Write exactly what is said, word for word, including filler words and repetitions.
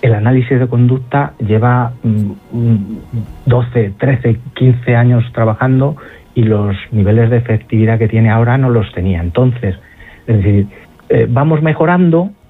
el análisis de conducta lleva doce, trece, quince años trabajando y los niveles de efectividad que tiene ahora no los tenía entonces. Es decir, eh, vamos mejorando,